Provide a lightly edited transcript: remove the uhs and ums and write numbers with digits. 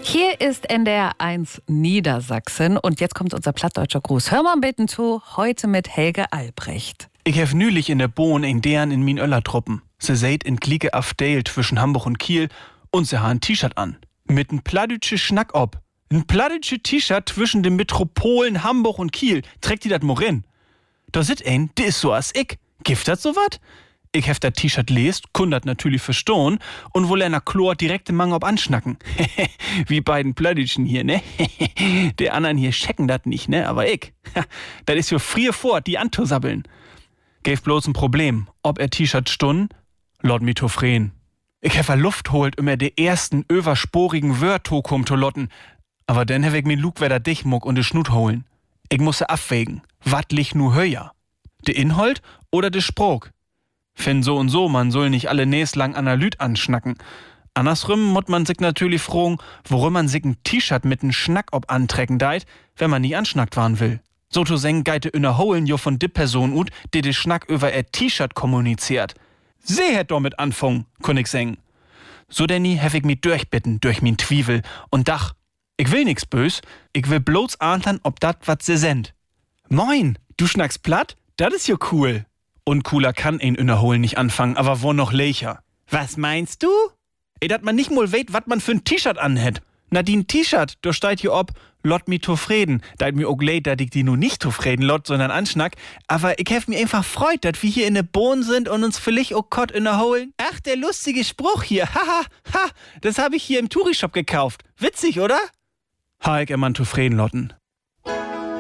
Hier ist NDR1 Niedersachsen und jetzt kommt unser plattdeutscher Gruß. Hör mal bitte zu, heute mit Helge Albrecht. Ich hef nülich in der Bohn in deren in min Öllertruppen. Se seht in Klieke Afdale zwischen Hamburg und Kiel und se ha ein T-Shirt an. Mit n plattdütsche Schnack ob. N plattdütsche T-Shirt zwischen den Metropolen Hamburg und Kiel. Trägt die dat Morin. Da sit ein, die is so as ich. Gift dat so wat? Ich hef dat T-Shirt lest, kundat natürlich verstohn und wohl einer Chlor direkt im Mang ob anschnacken. Wie beiden Plöttischen hier, ne? Der anderen hier checken dat nicht, ne? Aber ich. Dat is für frier fort, die anzusabbeln. Gäf bloß ein Problem. Ob T-Shirt stun, lot mi tofren. Ich hef a Luft holt immer de ersten översporigen Wörto kum to lotten. Aber dann hef ich min Lugwerder Dichmuck und de Schnut holen. Ich musse abwägen, wat lich nu höher? De Inhalt oder de Sprog? Fin so und so, man soll nicht alle näslang Analyt anschnacken. Andersrum muss man sich natürlich fragen, worum man sich ein T-Shirt mit n Schnack ob antrecken deit, wenn man nie anschnackt waren will. So zu seng geite innerholen jo von de Person ut, die de Schnack über T-Shirt kommuniziert. Sie hätt damit anfangen, kun ich seng. So denn hef ich mi durchbitten durch min Twivel und dach, ich will nix bös, ich will bloß ahntern, ob dat wat se send. Moin, du schnackst platt? Dat is jo cool. Und cooler kann ein innerholen nicht anfangen, aber wo noch lecher. Was meinst du? Dat man nicht mal weht, wat man für ein T-Shirt anhät. Na, die ein T-Shirt, da steht hier ob, lot mi tofreden. Dat mir auch leid, dat ich die nur nicht tofreden lot, sondern anschnack. Aber ich hef mir einfach freut, dat wir hier in der Bohn sind und uns vielleicht auch Kott innerholen. Ach, der lustige Spruch hier, haha, ha, das hab ich hier im Touri-Shop gekauft. Witzig, oder? Ha, ich man tofreden lotten.